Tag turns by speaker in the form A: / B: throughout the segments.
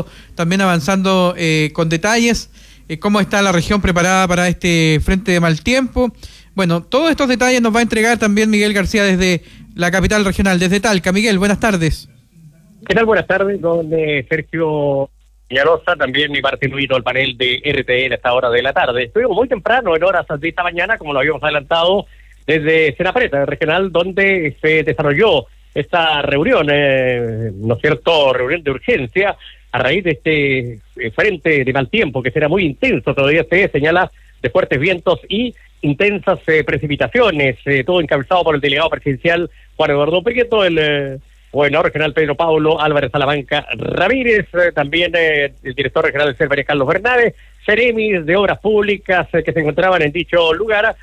A: ido también avanzando con detalles, cómo está la región preparada para este frente de mal tiempo. Bueno, todos estos detalles nos va a entregar también Miguel García desde la capital regional, desde Talca. Miguel, buenas tardes.
B: ¿Qué tal? Buenas tardes, don Sergio Peñalosa, también mi parte incluido el panel de RTL a esta hora de la tarde. Estuvimos muy temprano, en horas de esta mañana, como lo habíamos adelantado, desde Senapreta regional, donde se desarrolló esta reunión, ¿no es cierto?, reunión de urgencia, a raíz de este frente de mal tiempo, que será muy intenso, todavía se señala, de fuertes vientos y intensas precipitaciones, todo encabezado por el delegado presidencial Juan Eduardo Prieto, el gobernador regional Pedro Pablo Álvarez Salamanca Ramírez, también el director regional del CERVERES Carlos Bernabe, seremis de obras públicas que se encontraban en dicho lugar,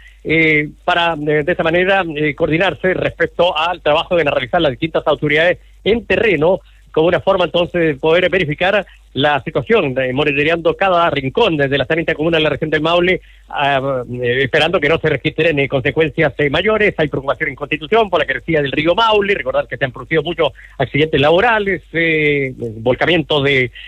B: para de esa manera coordinarse respecto al trabajo que van a realizar las distintas autoridades en terreno, como una forma entonces de poder verificar la situación, monitoreando cada rincón desde las 30 comunas de la región del Maule, esperando que no se registren consecuencias mayores. Hay preocupación en Constitución por la crecida del río Maule, recordar que se han producido muchos accidentes laborales, volcamientos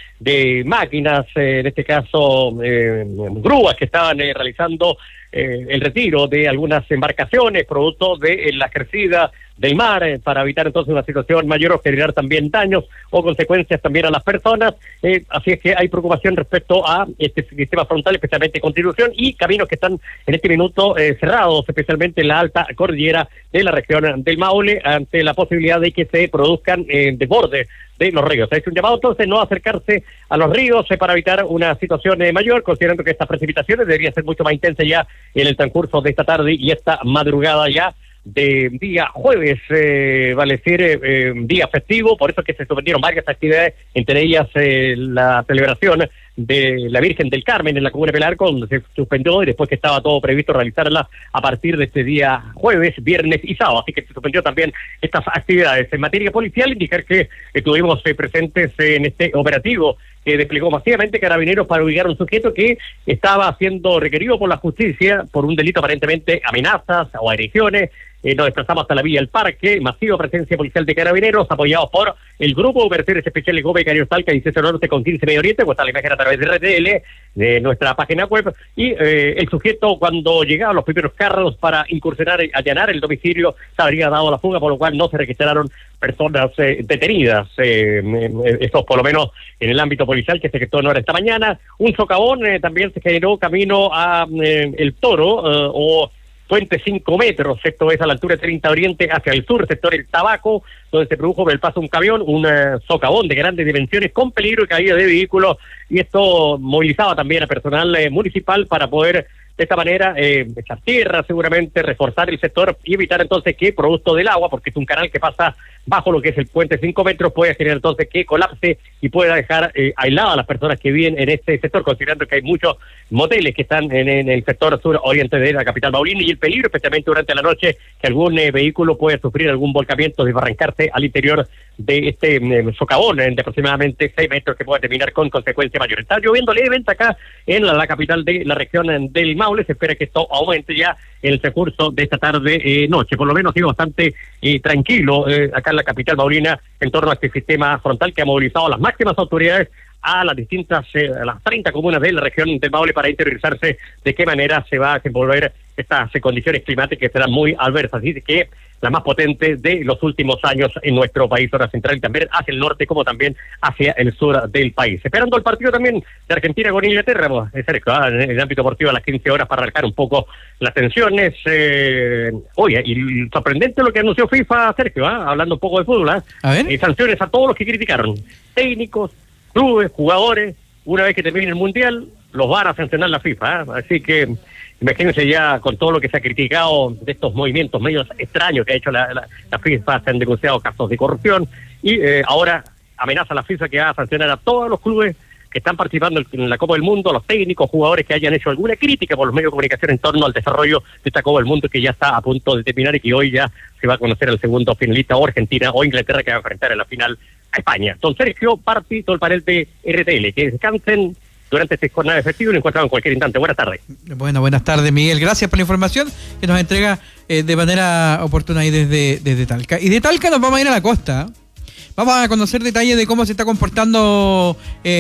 B: de máquinas, en este caso grúas que estaban realizando el retiro de algunas embarcaciones producto de la crecida del mar, para evitar entonces una situación mayor o generar también daños o consecuencias también a las personas. Así es que hay preocupación respecto a este sistema frontal, especialmente Constitución, y caminos que están en este minuto cerrados, especialmente en la alta cordillera de la región del Maule, ante la posibilidad de que se produzcan desbordes de los ríos. Es un llamado entonces no acercarse a los ríos para evitar una situación mayor, considerando que estas precipitaciones deberían ser mucho más intensas ya en el transcurso de esta tarde y esta madrugada ya de día jueves, vale decir, día festivo, por eso es que se suspendieron varias actividades, entre ellas la celebración de la Virgen del Carmen en la comuna de Pelarco, donde se suspendió y después que estaba todo previsto realizarla a partir de este día jueves, viernes y sábado, así que se suspendió también estas actividades. En materia policial, indicar que estuvimos presentes en este operativo que desplegó masivamente Carabineros para ubicar a un sujeto que estaba siendo requerido por la justicia por un delito aparentemente amenazas o agresiones. Nos desplazamos hasta la vía del Parque, masiva presencia policial de Carabineros, apoyados por el Grupo de Operaciones Especiales Gómez Cariño Talca, 16 Norte con 15 Medio Oriente, pues está la imagen a través de RTL, de nuestra página web, y el sujeto, cuando llegaban los primeros carros para incursionar, allanar el domicilio, se habría dado la fuga, por lo cual no se registraron personas detenidas. Esto por lo menos en el ámbito policial que se gestó en hora esta mañana. Un socavón también se generó camino a El Toro, o Puente 5 metros, esto es a la altura de 30 Oriente hacia el sur, sector El Tabaco, donde se produjo por el paso de un camión, un socavón de grandes dimensiones con peligro de caída de vehículos, y esto movilizaba también a personal municipal para poder de esta manera echar tierra, seguramente reforzar el sector y evitar entonces que producto del agua, porque es un canal que pasa bajo lo que es el puente 5 metros, puede generar entonces que colapse y pueda dejar aisladas a las personas que viven en este sector, considerando que hay muchos moteles que están en el sector sur oriente de la capital maulina, y el peligro especialmente durante la noche que algún vehículo puede sufrir algún volcamiento, desbarrancarse al interior de este socavón de aproximadamente 6 metros que puede terminar con consecuencia mayor. Está lloviendo levemente acá en la capital de la región del Maule, se espera que esto aumente ya en el transcurso de esta tarde noche, por lo menos sigo bastante tranquilo acá en la capital maulina en torno a este sistema frontal que ha movilizado a las máximas autoridades a las distintas, a las 30 comunas de la región del Maule para interiorizarse de qué manera se va a desenvolver estas condiciones climáticas que serán muy adversas, así que la más potente de los últimos años en nuestro país, zona central y también hacia el norte como también hacia el sur del país. Esperando el partido también de Argentina con Inglaterra, Sergio, en el ámbito deportivo a las 15 horas para arrancar un poco las tensiones. Oye, y sorprendente lo que anunció FIFA, Sergio, hablando un poco de fútbol,
A: a ver,
B: sanciones a todos los que criticaron, técnicos, clubes, jugadores. Una vez que termine el Mundial, los van a sancionar la FIFA, así que imagínense ya con todo lo que se ha criticado de estos movimientos medios extraños que ha hecho la FIFA, se han denunciado casos de corrupción y ahora amenaza la FIFA que va a sancionar a todos los clubes que están participando en la Copa del Mundo, los técnicos, jugadores que hayan hecho alguna crítica por los medios de comunicación en torno al desarrollo de esta Copa del Mundo que ya está a punto de terminar y que hoy ya se va a conocer al segundo finalista, o Argentina o Inglaterra, que va a enfrentar en la final a España. Don Sergio, Parti, todo el panel de RTL, que descansen durante esta jornada de festivo y nos encontramos en cualquier instante. Buenas tardes.
A: Bueno, buenas tardes, Miguel. Gracias por la información que nos entrega de manera oportuna ahí desde Talca. Y de Talca nos vamos a ir a la costa. Vamos a conocer detalles de cómo se está comportando